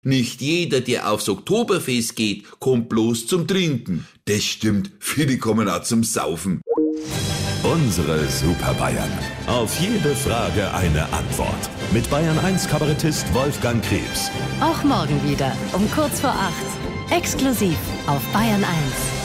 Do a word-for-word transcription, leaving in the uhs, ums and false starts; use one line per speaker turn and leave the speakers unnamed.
Nicht jeder, der aufs Oktoberfest geht, kommt bloß zum Trinken.
Das stimmt, viele kommen auch zum Saufen.
Unsere Super Bayern. Auf jede Frage eine Antwort. Mit Bayern eins Kabarettist Wolfgang Krebs.
Auch morgen wieder um kurz vor acht. Exklusiv auf Bayern eins.